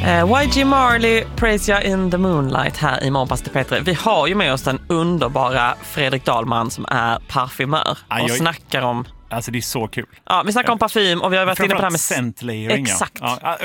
YG Marley, Praise Ya in the Moonlight här i Morgonpass till P3. Vi har ju med oss den underbara Fredrik Dahlman som är parfymör och snackar om... Alltså det är så kul. Ja, vi snackar om parfym och vi har varit inne på det här med scent layering. Exakt. Ja.